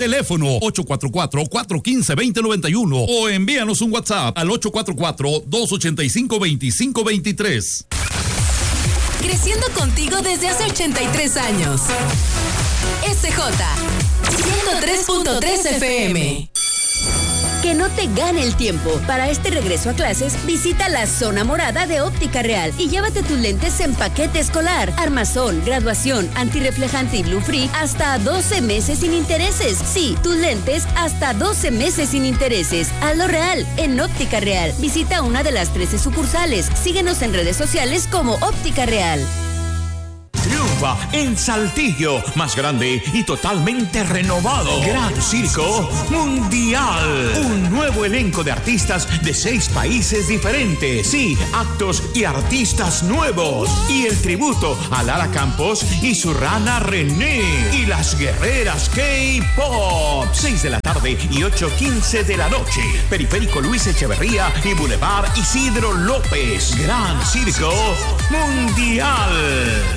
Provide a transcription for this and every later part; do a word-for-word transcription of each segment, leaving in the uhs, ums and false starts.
Teléfono ocho cuatro cuatro, cuatro uno cinco, dos cero nueve uno o envíanos un WhatsApp al ocho cuatro cuatro, dos ocho cinco, dos cinco dos tres. Creciendo contigo desde hace ochenta y tres años. S J ciento tres punto tres F M. Que no te gane el tiempo. Para este regreso a clases, visita la zona morada de Óptica Real y llévate tus lentes en paquete escolar, armazón, graduación, antirreflejante y Blue Free hasta doce meses sin intereses. Sí, tus lentes hasta doce meses sin intereses. Hazlo real en Óptica Real. Visita una de las trece sucursales. Síguenos en redes sociales como Óptica Real. Triunfa en Saltillo, más grande y totalmente renovado. Gran Circo Mundial. Un nuevo elenco de artistas de seis países diferentes. Sí, actos y artistas nuevos. Y el tributo a Lara Campos y su rana René. Y las guerreras K-Pop. seis de la tarde y ocho quince de la noche. Periférico Luis Echeverría y Boulevard Isidro López. Gran Circo Mundial.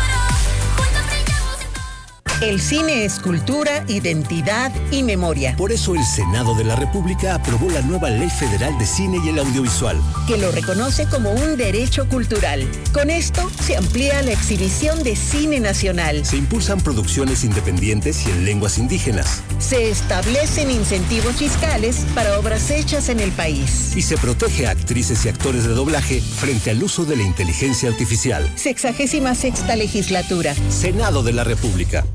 El cine es cultura, identidad y memoria. Por eso el Senado de la República aprobó la nueva Ley Federal de Cine y el Audiovisual, que lo reconoce como un derecho cultural. Con esto se amplía la exhibición de cine nacional. Se impulsan producciones independientes y en lenguas indígenas. Se establecen incentivos fiscales para obras hechas en el país. Y se protege a actrices y actores de doblaje frente al uso de la inteligencia artificial. Sexagésima sexta legislatura. Senado de la República.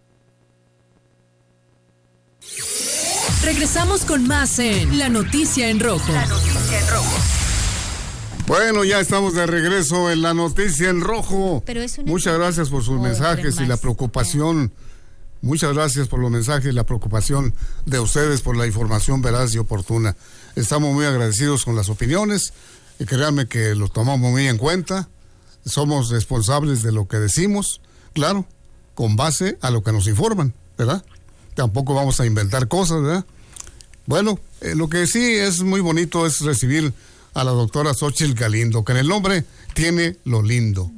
Regresamos con más en La Noticia en Rojo. La Noticia en Rojo. Bueno, ya estamos de regreso en La Noticia en Rojo. Pero es una... Muchas gracias por sus mensajes y la preocupación. Muchas gracias por los mensajes y la preocupación de ustedes por la información veraz y oportuna. Estamos muy agradecidos con las opiniones y créanme que lo tomamos muy en cuenta. Somos responsables de lo que decimos, claro, con base a lo que nos informan, ¿verdad? Tampoco vamos a inventar cosas, ¿verdad? Bueno, eh, lo que sí es muy bonito es recibir a la doctora Xochitl Galindo, que en el nombre tiene lo lindo.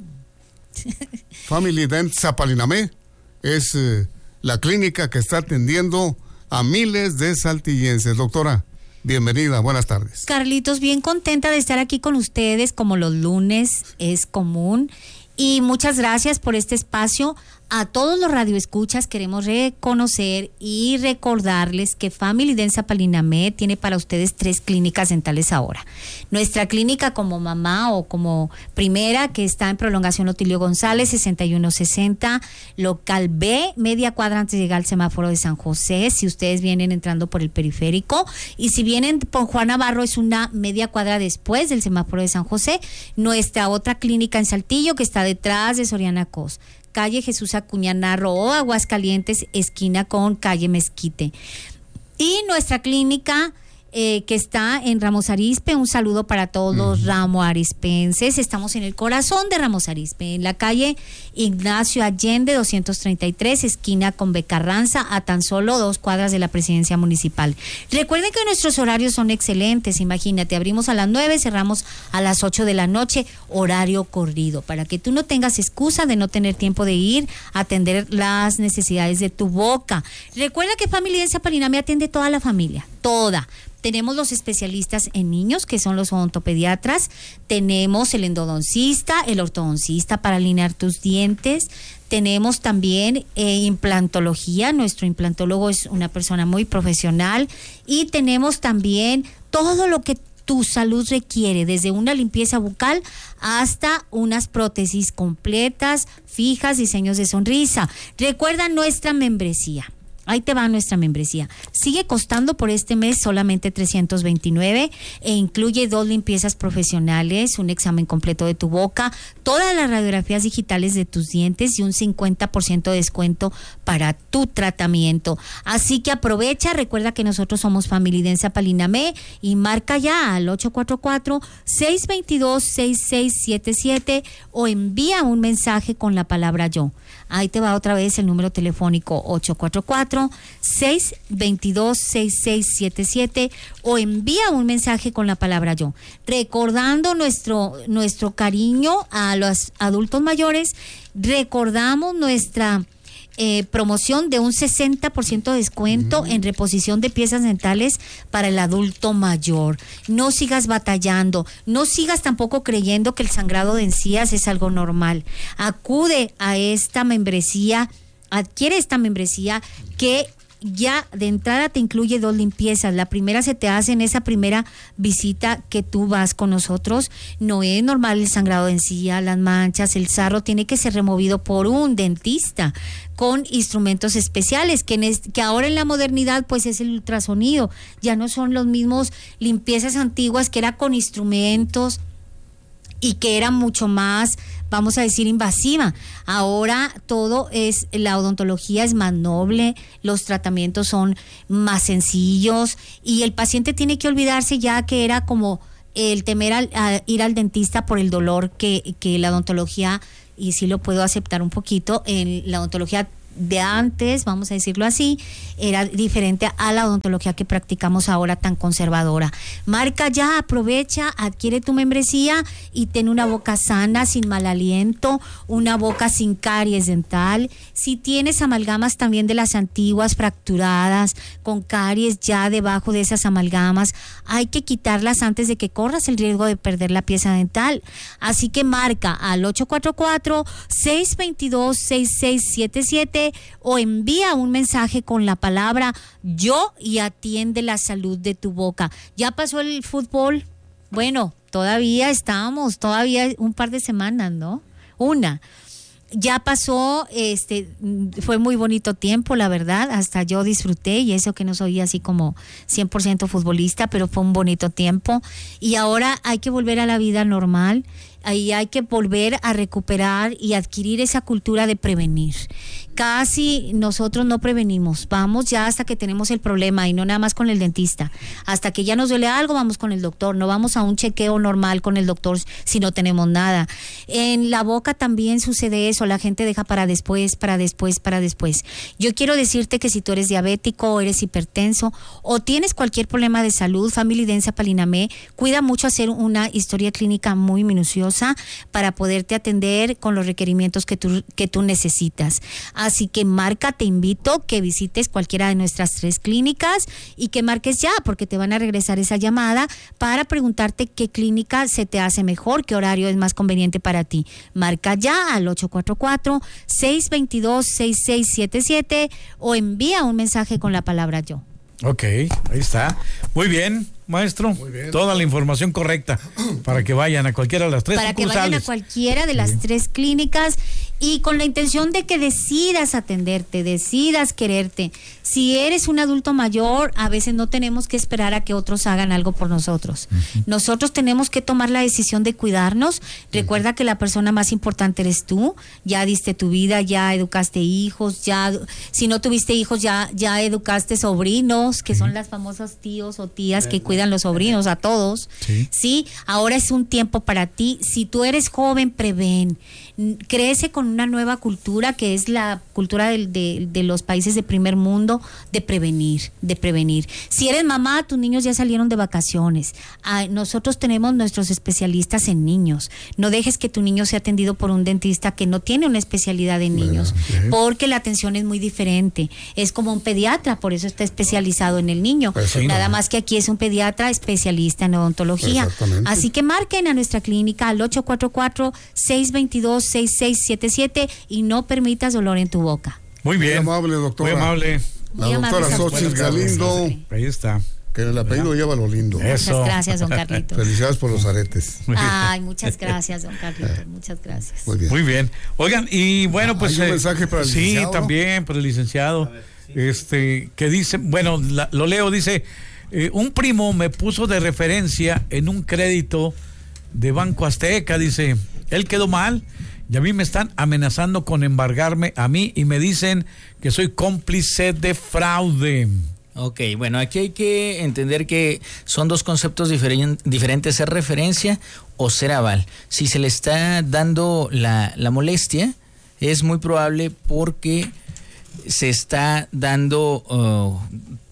Family Dent Zapalinamé es eh, la clínica que está atendiendo a miles de saltillenses. Doctora, bienvenida, buenas tardes. Carlitos, bien contenta de estar aquí con ustedes, como los lunes es común. Y muchas gracias por este espacio. A todos los radioescuchas queremos reconocer y recordarles que Family Dent Zapalinamé tiene para ustedes tres clínicas dentales ahora. Nuestra clínica como mamá o como primera, que está en Prolongación Otilio González, sesenta y uno sesenta, local B, media cuadra antes de llegar al semáforo de San José, si ustedes vienen entrando por el periférico. Y si vienen por Juan Navarro, es una media cuadra después del semáforo de San José. Nuestra otra clínica en Saltillo, que está detrás de Soriana Cos, calle Jesús Acuña Narro o Aguascalientes, esquina con calle Mezquite. Y nuestra clínica eh, que está en Ramos Arizpe, un saludo para todos los ramo arizpenses. Estamos en el corazón de Ramos Arizpe, en la calle Ignacio Allende doscientos treinta y tres, esquina con Becarranza, a tan solo dos cuadras de la presidencia municipal. Recuerden que nuestros horarios son excelentes. Imagínate, abrimos a las nueve, cerramos a las ocho de la noche, horario corrido, para que tú no tengas excusa de no tener tiempo de ir a atender las necesidades de tu boca. Recuerda que Family Dent Zapalinamé atiende toda la familia, toda. Tenemos los especialistas en niños, que son los odontopediatras. Tenemos el endodoncista, el ortodoncista para alinear tus dientes. Tenemos también eh, implantología. Nuestro implantólogo es una persona muy profesional. Y tenemos también todo lo que tu salud requiere, desde una limpieza bucal hasta unas prótesis completas, fijas, diseños de sonrisa. Recuerda nuestra membresía. Ahí te va nuestra membresía. Sigue costando por este mes solamente trescientos veintinueve e incluye dos limpiezas profesionales, un examen completo de tu boca, todas las radiografías digitales de tus dientes y un cincuenta por ciento de descuento para tu tratamiento. Así que aprovecha, recuerda que nosotros somos Family Dent Zapalinamé y marca ya al ocho cuatro cuatro, seis dos dos, seis seis siete siete o envía un mensaje con la palabra yo. Ahí te va otra vez el número telefónico ocho cuatro cuatro, seis dos dos, seis seis siete siete o envía un mensaje con la palabra yo. Recordando nuestro, nuestro cariño a los adultos mayores, recordamos nuestra eh, promoción de un sesenta por ciento de descuento mm. en reposición de piezas dentales para el adulto mayor. No sigas batallando, no sigas tampoco creyendo que el sangrado de encías es algo normal. Acude a esta membresía, adquiere esta membresía que ya de entrada te incluye dos limpiezas. La primera se te hace en esa primera visita que tú vas con nosotros. No es normal el sangrado de encía, las manchas, el sarro tiene que ser removido por un dentista con instrumentos especiales, que, en es, que ahora en la modernidad pues es el ultrasonido. Ya no son los mismos limpiezas antiguas que era con instrumentos y que era mucho más, vamos a decir, invasiva. Ahora todo es, la odontología es más noble, los tratamientos son más sencillos y el paciente tiene que olvidarse ya que era como el temer al, a ir al dentista por el dolor que, que la odontología, y sí lo puedo aceptar un poquito, en la odontología de antes, vamos a decirlo así, era diferente a la odontología que practicamos ahora tan conservadora. Marca ya, aprovecha, adquiere tu membresía y ten una boca sana, sin mal aliento, una boca sin caries dental. Si tienes amalgamas también de las antiguas fracturadas, con caries ya debajo de esas amalgamas, hay que quitarlas antes de que corras el riesgo de perder la pieza dental. Así que marca al ocho cuatro cuatro, seis dos dos, seis seis siete siete o envía un mensaje con la palabra yo y atiende la salud de tu boca. ¿Ya pasó el fútbol? Bueno, todavía estamos, todavía un par de semanas, ¿no? Una. Ya pasó, este, fue muy bonito tiempo, la verdad, hasta yo disfruté, y eso que no soy así como cien por ciento futbolista, pero fue un bonito tiempo, y ahora hay que volver a la vida normal, ahí hay que volver a recuperar y adquirir esa cultura de prevenir. Casi nosotros no prevenimos, vamos ya hasta que tenemos el problema, y no nada más con el dentista, hasta que ya nos duele algo vamos con el doctor, no vamos a un chequeo normal con el doctor si no tenemos nada. En la boca también sucede eso, la gente deja para después, para después, para después. Yo quiero decirte que si tú eres diabético o eres hipertenso o tienes cualquier problema de salud, Family Densa Palinamé cuida mucho hacer una historia clínica muy minuciosa para poderte atender con los requerimientos que tú, que tú necesitas. Así que marca, te invito que visites cualquiera de nuestras tres clínicas y que marques ya, porque te van a regresar esa llamada para preguntarte qué clínica se te hace mejor, qué horario es más conveniente para ti. Marca ya al ocho cuatro cuatro, seis dos dos, seis seis siete siete o envía un mensaje con la palabra yo. Ok, ahí está. Muy bien, maestro. Muy bien. Toda la información correcta para que vayan a cualquiera de las tres Para que vayan a cualquiera de las sí. tres clínicas y con la intención de que decidas atenderte, decidas quererte. Si eres un adulto mayor, a veces no tenemos que esperar a que otros hagan algo por nosotros. Uh-huh. Nosotros tenemos que tomar la decisión de cuidarnos. Recuerda uh-huh. que la persona más importante eres tú. Ya diste tu vida, ya educaste hijos, ya si no tuviste hijos, ya, ya educaste sobrinos, que uh-huh. son las famosas tíos o tías que cuidan los sobrinos a todos. Sí. Sí, ahora es un tiempo para ti. Si tú eres joven, prevén. Crece con una nueva cultura que es la cultura de, de, de los países de primer mundo, de prevenir, de prevenir. Si eres mamá, tus niños ya salieron de vacaciones. Ah, nosotros tenemos nuestros especialistas en niños. No dejes que tu niño sea atendido por un dentista que no tiene una especialidad en niños, okay. porque la atención es muy diferente. Es como un pediatra, por eso está especializado en el niño. Pues sí, Nada no. más que aquí es un pediatra especialista en odontología. Así que marquen a nuestra clínica al ocho cuatro cuatro, seis dos dos, seis seis siete siete y no permitas dolor en tu boca. Muy bien. Muy amable, doctora. Muy amable. La Muy doctora amable, Xochitl Galindo. Ahí está. Que el apellido lleva lo lindo. Eso. Muchas gracias, don Carlitos. Felicidades por los aretes. Ay, muchas gracias, don Carlitos. Muchas gracias. Muy bien. Muy bien. Oigan, y bueno, pues. ¿Hay un eh, mensaje para el sí, licenciado? Sí, también para el licenciado. Ver, sí. Este, que dice, bueno, la, lo leo, dice, eh, un primo me puso de referencia en un crédito de Banco Azteca, dice, él quedó mal. Y a mí me están amenazando con embargarme a mí y me dicen que soy cómplice de fraude. Ok, bueno, aquí hay que entender que son dos conceptos diferen- diferentes, ser referencia o ser aval. Si se le está dando la, la molestia, es muy probable porque se está dando uh,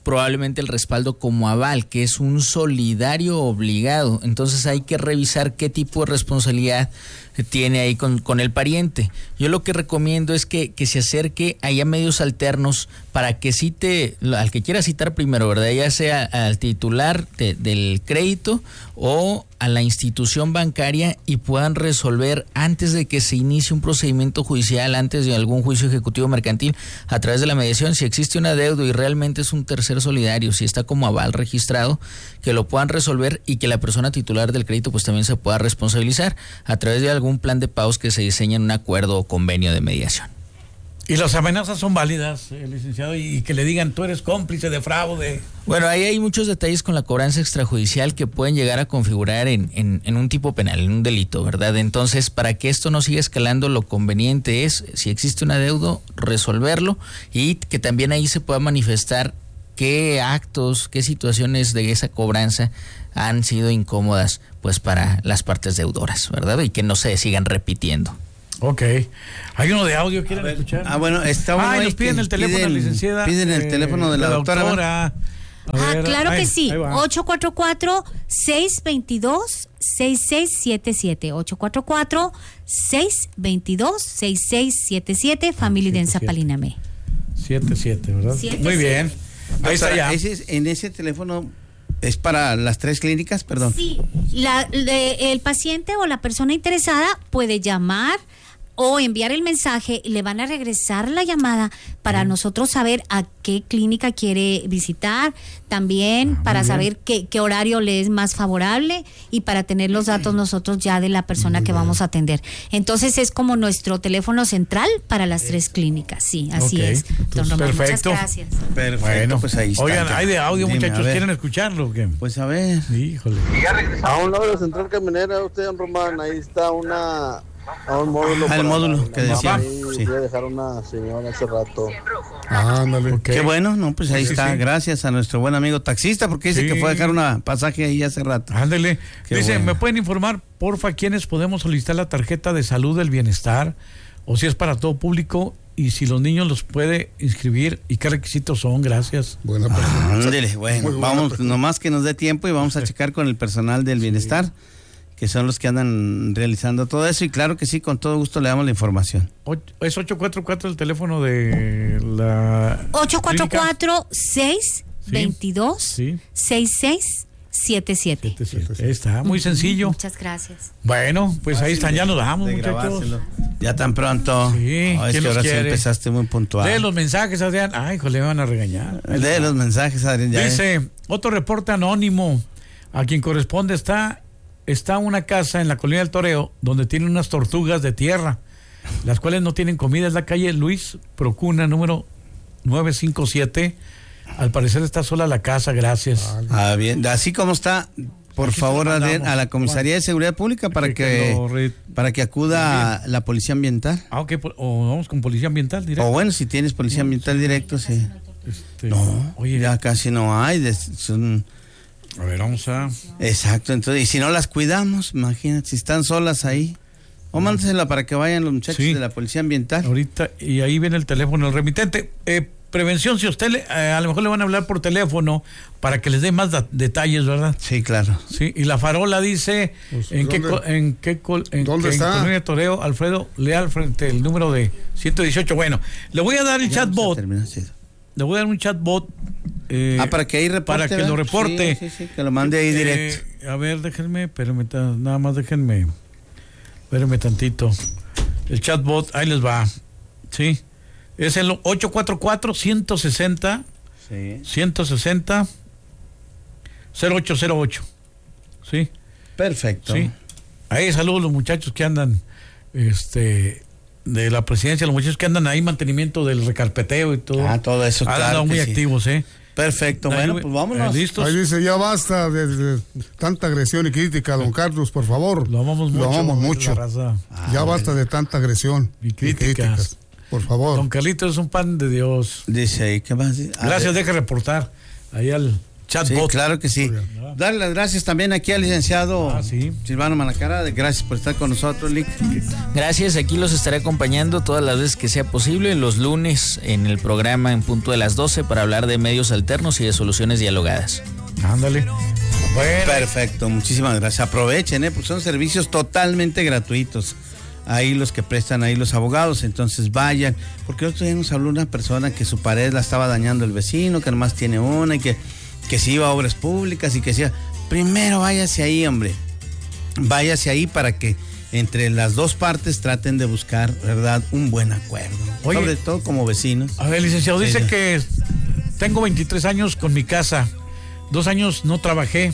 probablemente el respaldo como aval, que es un solidario obligado. Entonces hay que revisar qué tipo de responsabilidad tiene ahí con, con el pariente. Yo lo que recomiendo es que, que se acerque ahí a medios alternos para que cite, al que quiera citar primero, ¿verdad? Ya sea al titular de, del crédito o a la institución bancaria y puedan resolver antes de que se inicie un procedimiento judicial, antes de algún juicio ejecutivo mercantil, a través de la mediación, si existe un adeudo y realmente es un tercer solidario, si está como aval registrado, que lo puedan resolver y que la persona titular del crédito pues también se pueda responsabilizar a través de algún plan de pagos que se diseñe en un acuerdo o convenio de mediación. ¿Y las amenazas son válidas, eh, licenciado? Y que le digan, tú eres cómplice de fraude. Bueno, ahí hay muchos detalles con la cobranza extrajudicial que pueden llegar a configurar en, en, en un tipo penal, en un delito, ¿verdad? Entonces, para que esto no siga escalando, lo conveniente es, si existe un adeudo, resolverlo y que también ahí se pueda manifestar qué actos, qué situaciones de esa cobranza han sido incómodas pues para las partes deudoras, ¿verdad? Y que no se sigan repitiendo. Ok. Hay uno de audio, ¿quieren escuchar? Ah, bueno, está uno. Ah, nos piden el teléfono, piden, licenciada. Piden el eh, teléfono de la, la doctora. doctora. Ah, ver, claro ahí, que sí. ocho cuatro cuatro, seis dos dos, seis seis siete siete. ocho cuatro cuatro, seis dos dos, seis seis siete siete. Familia de Zapalíname. siete siete, ¿verdad? siete, Muy siete. bien. Ahí está ya. Ese, en ese teléfono es para las tres clínicas, perdón. Sí, la, le, el paciente o la persona interesada puede llamar o enviar el mensaje y le van a regresar la llamada para mm. nosotros saber a qué clínica quiere visitar, también ah, para bien. saber qué, qué horario le es más favorable y para tener los datos nosotros ya de la persona muy que bien. vamos a atender. Entonces es como nuestro teléfono central para las tres clínicas, sí, así okay. es. Don Román, perfecto. Muchas gracias. Perfecto, bueno, pues ahí está. Oigan, hay de audio, Dime, muchachos, ¿quieren escucharlo o qué? Pues a ver. Híjole. A un lado de la central camionera, usted, Don Román, ahí está una... A un módulo. Ah, el módulo que decía. Sí. Voy a dejar una señora hace rato. Ah, ándale. Okay. Qué bueno, no, pues ahí sí, está. Sí. Gracias a nuestro buen amigo taxista, porque dice sí. que fue a dejar una pasaje ahí hace rato. Ándale. Qué dice, bueno. ¿me pueden informar, porfa, quiénes podemos solicitar la tarjeta de salud del bienestar? O si es para todo público y si los niños los puede inscribir y qué requisitos son. Gracias. Buena persona. Ándale, bueno, buena vamos, persona. Nomás que nos dé tiempo y vamos a checar con el personal del bienestar. Sí. Que son los que andan realizando todo eso, y claro que sí, con todo gusto le damos la información. ¿Es ocho cuatro cuatro el teléfono de la ocho cuatro cuatro, seis dos dos, seis seis siete siete. Ahí está, muy señillo. Muchas gracias. Bueno, pues ahí están, ya nos vamos, muchachos. Ya tan pronto. Sí, oh, es que ahora sí empezaste muy puntual. Lee los mensajes, Adrián. Ay, hijo, le van a regañar. Lee los mensajes, Adrián. Ya Dice, es. otro reporte anónimo. A quien corresponde está... Está una casa en la Colina del Toreo donde tienen unas tortugas de tierra, las cuales no tienen comida. Es la calle Luis Procuna, número nueve cinco siete. Al parecer está sola la casa, gracias. Ah, bien. Así como está, por Aquí favor, a, a la Comisaría de Seguridad Pública para que, que para que acuda a la Policía Ambiental. Ah, ok, o vamos con Policía Ambiental directo. O bueno, si tienes Policía no, Ambiental sí, directo, sí. Este, no, oye, ya casi no hay. De, son, A ver, vamos a... Exacto, entonces, y si no las cuidamos, imagínate, si están solas ahí, o mándesela para que vayan los muchachos sí. de la Policía Ambiental. Ahorita, y ahí viene el teléfono del remitente. Eh, prevención, si usted, le, eh, a lo mejor le van a hablar por teléfono para que les dé más da- detalles, ¿verdad? Sí, claro. Sí, y la farola dice, pues, ¿en, qué co- ¿en qué col- en ¿Dónde qué, está? En Colonia Toreo, Alfredo Leal, frente el número de ciento dieciocho. Bueno, le voy a dar el ya chatbot. Le voy a dar un chatbot. Eh, ah, para que ahí reporte. Para que ¿verdad? lo reporte. Sí, sí, sí, que lo mande ahí directo. Eh, a ver, déjenme, espérenme, nada más déjenme. Espérenme tantito. El chatbot, ahí les va. Sí. Es el ocho cuatro cuatro, uno seis cero, sí. uno seis cero, cero ocho cero ocho. Sí. Perfecto. Sí. Ahí saludos los muchachos que andan, este... de la presidencia, los muchachos que andan ahí, mantenimiento del recarpeteo y todo. Ah, todo eso, han claro andado muy sí. activos, ¿eh? Perfecto, ahí, bueno, pues vámonos. Eh, ¿listos? Ahí dice, ya basta de, de tanta agresión y crítica, don Carlos, por favor. Lo amamos mucho. Lo amamos mucho. Ah, ya basta de tanta agresión y críticas. y críticas. Por favor. Don Carlitos es un pan de Dios. Dice ahí, ¿qué más? A Gracias, ver. deje reportar ahí al, chatbot. Sí, claro que sí. Darle las gracias también aquí al licenciado ah, sí. Silvano Manacara. Gracias por estar con nosotros, Lick. Gracias, aquí los estaré acompañando todas las veces que sea posible, los lunes en el programa en punto de las doce para hablar de medios alternos y de soluciones dialogadas. Ándale. Bueno. Perfecto, muchísimas gracias. Aprovechen, ¿eh? Porque son servicios totalmente gratuitos. Ahí los que prestan ahí los abogados, entonces vayan. Porque el otro día nos habló una persona que su pared la estaba dañando el vecino, que nomás tiene una y que, que se iba a obras públicas y que decía, primero váyase ahí, hombre. Váyase ahí para que entre las dos partes traten de buscar, ¿verdad?, un buen acuerdo. Oye, sobre todo como vecinos. A ver, licenciado, dice sí, que tengo veintitrés años con mi casa. Dos años no trabajé.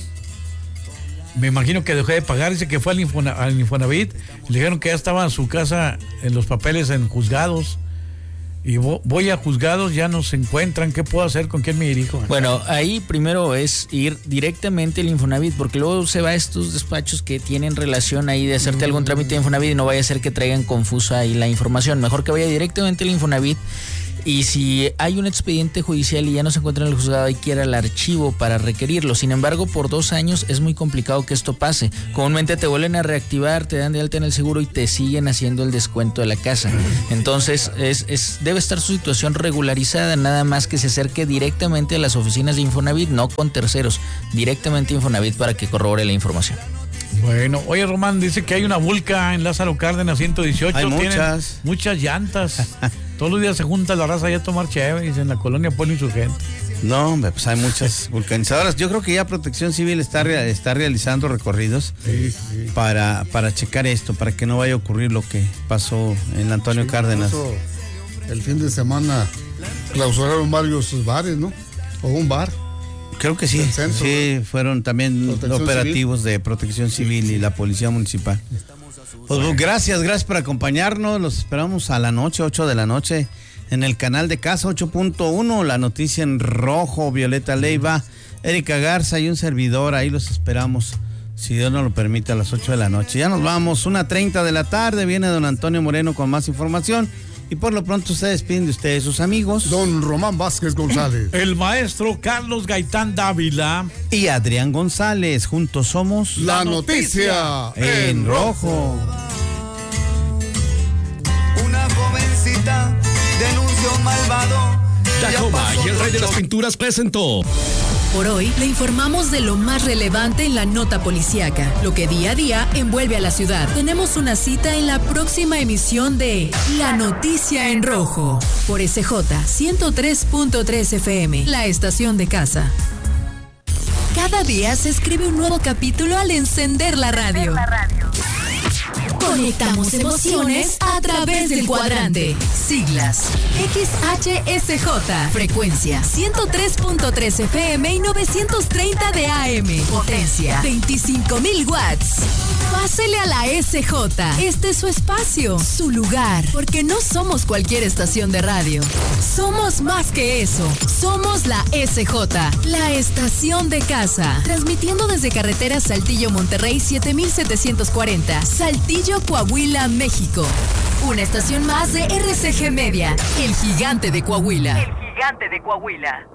Me imagino que dejé de pagar. Dice que fue al, Infona, al Infonavit. Le dijeron que ya estaba en su casa en los papeles en juzgados. Y voy a juzgados, ya no se encuentran. ¿Qué puedo hacer? ¿Con quién me dirijo? Bueno, ahí primero es ir directamente al Infonavit, porque luego se va a estos despachos que tienen relación ahí de hacerte algún trámite de Infonavit y no vaya a ser que traigan confusa ahí la información. Mejor que vaya directamente al Infonavit. Y si hay un expediente judicial y ya no se encuentra en el juzgado, hay que ir al archivo para requerirlo. Sin embargo, por dos años es muy complicado que esto pase. Comúnmente te vuelven a reactivar, te dan de alta en el seguro y te siguen haciendo el descuento de la casa. Entonces, es, es debe estar su situación regularizada, nada más que se acerque directamente a las oficinas de Infonavit, no con terceros, directamente a Infonavit para que corrobore la información. Bueno, oye, Román, dice que hay una vulca en Lázaro Cárdenas ciento dieciocho. Hay muchas. Muchas llantas. Todos los días se junta la raza allá a tomar chévere en la colonia Pueblo Insurgente. No, hombre, pues hay muchas vulcanizadoras. Yo creo que ya Protección Civil está, está realizando recorridos sí, sí. Para, para checar esto, para que no vaya a ocurrir lo que pasó en Antonio sí, Cárdenas. El fin de semana clausuraron varios bares, ¿no? O un bar. Creo que sí, centro, sí, ¿no? Fueron también Protección operativos Civil. De Protección Civil y la Policía Municipal. Pues gracias, gracias por acompañarnos. Los esperamos a la noche, ocho de la noche, en el canal de Casa ocho punto uno, la noticia en rojo, Violeta Leiva, Erika Garza y un servidor. Ahí los esperamos, si Dios nos lo permite, a las ocho de la noche. Ya nos vamos, una treinta de la tarde, viene don Antonio Moreno con más información. Y por lo pronto se despiden de ustedes, sus amigos. Don Román Vázquez González. El maestro Carlos Gaitán Dávila. Y Adrián González. Juntos somos La Noticia en, en Rojo. Una jovencita denunció un malvado. Tacoma y el rey de las pinturas presentó. Por hoy le informamos de lo más relevante en la nota policíaca, lo que día a día envuelve a la ciudad. Tenemos una cita en la próxima emisión de La Noticia en Rojo, por S J ciento tres punto tres F M, la estación de casa. Cada día se escribe un nuevo capítulo al encender la radio. Conectamos emociones a través del cuadrante. Siglas X H S J. Frecuencia ciento tres punto tres F M y novecientos treinta de A M. Potencia veinticinco mil watts. Pásele a la S J. Este es su espacio, su lugar. Porque no somos cualquier estación de radio. Somos más que eso. Somos la S J, la estación de casa. Transmitiendo desde carretera Saltillo Monterrey siete mil setecientos cuarenta. Saltillo Coahuila, México. Una estación más de R C G Media, el gigante de Coahuila. El gigante de Coahuila.